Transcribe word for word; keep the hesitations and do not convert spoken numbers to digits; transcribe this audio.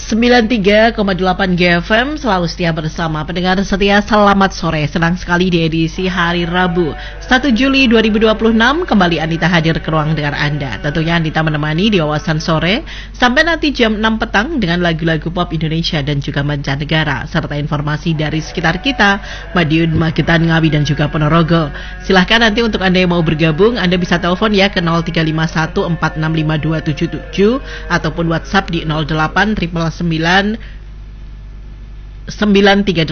sembilan puluh tiga koma delapan G F M selalu setia bersama pendengar setia. Selamat sore, senang sekali di edisi hari Rabu satu Juli dua ribu dua puluh enam kembali Anita hadir ke ruang dengar Anda. Tentunya Anita menemani di wawasan sore sampai nanti jam enam petang dengan lagu-lagu pop Indonesia dan juga mancanegara serta informasi dari sekitar kita, Madiun, Magetan, Ngawi dan juga Ponorogo. Silahkan nanti untuk Anda yang mau bergabung, Anda bisa telepon ya ke nol tiga lima satu empat enam lima dua tujuh tujuh ataupun WhatsApp di nol delapan sembilan sembilan sembilan tiga